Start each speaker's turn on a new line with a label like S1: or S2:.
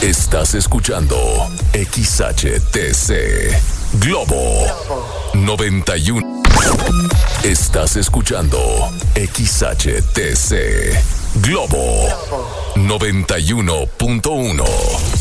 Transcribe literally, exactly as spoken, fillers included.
S1: Estás escuchando X H T C Globo noventa y uno. Estás escuchando X H T C Globo noventa y uno punto uno.